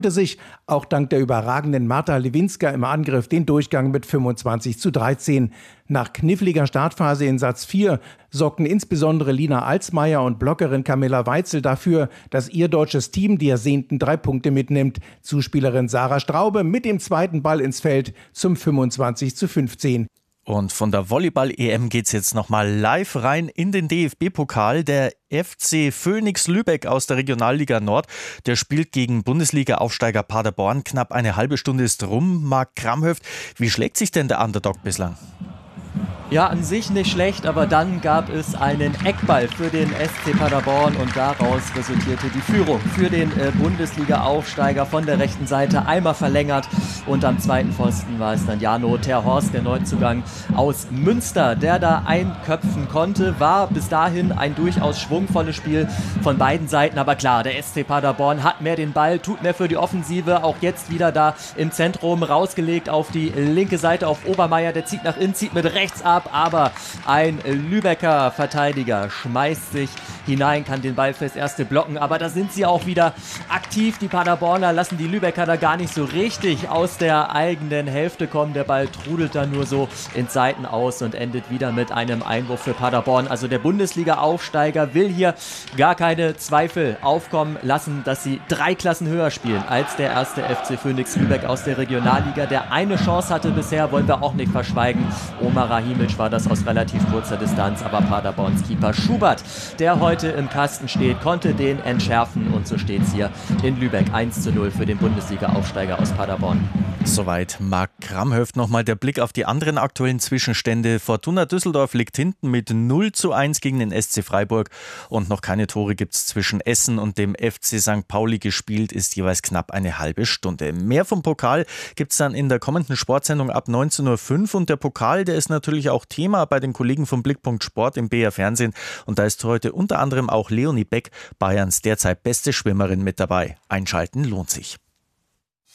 sich auch dank der überragenden Marta Lewinska im Angriff den Durchgang mit 25:13. Nach kniffliger Startphase in Satz 4 sorgten insbesondere Lina Alsmeier und Blockerin Camilla Weitzel dafür, dass ihr deutsches Team die ersehnten 3 Punkte mitnimmt. Zuspielerin Sarah Straube mit dem zweiten Ball ins Feld zum 25:15. Und von der Volleyball-EM geht's jetzt nochmal live rein in den DFB-Pokal. Der FC Phönix Lübeck aus der Regionalliga Nord, der spielt gegen Bundesliga-Aufsteiger Paderborn. Knapp eine halbe Stunde ist rum. Marc Kramhöft, wie schlägt sich denn der Underdog bislang? Ja, an sich nicht schlecht, aber dann gab es einen Eckball für den SC Paderborn und daraus resultierte die Führung für den Bundesliga-Aufsteiger von der rechten Seite, einmal verlängert und am zweiten Pfosten war es dann Jano Terhorst, der Neuzugang aus Münster, der da einköpfen konnte. War bis dahin ein durchaus schwungvolles Spiel von beiden Seiten, aber klar, der SC Paderborn hat mehr den Ball, tut mehr für die Offensive, auch jetzt wieder da im Zentrum rausgelegt auf die linke Seite auf Obermeier, der zieht nach innen, zieht mit rechts ab, aber ein Lübecker Verteidiger schmeißt sich hinein, kann den Ball fürs Erste blocken, aber da sind sie auch wieder aktiv. Die Paderborner lassen die Lübecker da gar nicht so richtig aus der eigenen Hälfte kommen. Der Ball trudelt da nur so ins Seiten aus und endet wieder mit einem Einwurf für Paderborn. Also der Bundesliga-Aufsteiger will hier gar keine Zweifel aufkommen lassen, dass sie 3 Klassen höher spielen als der erste FC Phönix Lübeck aus der Regionalliga, der eine Chance hatte bisher, wollen wir auch nicht verschweigen. Omar Rahimic war das aus relativ kurzer Distanz, aber Paderborns Keeper Schubert, der heute im Kasten steht, konnte den entschärfen und so steht es hier in Lübeck 1:0 für den Bundesliga-Aufsteiger aus Paderborn. Soweit Marc Kramhöft. Nochmal der Blick auf die anderen aktuellen Zwischenstände. Fortuna Düsseldorf liegt hinten mit 0:1 gegen den SC Freiburg und noch keine Tore gibt es zwischen Essen und dem FC St. Pauli. Gespielt ist jeweils knapp eine halbe Stunde. Mehr vom Pokal gibt es dann in der kommenden Sportsendung ab 19:05 Uhr und der Pokal, der ist natürlich auch Thema bei den Kollegen vom Blickpunkt Sport im BR Fernsehen und da ist heute unter anderem auch Leonie Beck, Bayerns derzeit beste Schwimmerin, mit dabei. Einschalten lohnt sich.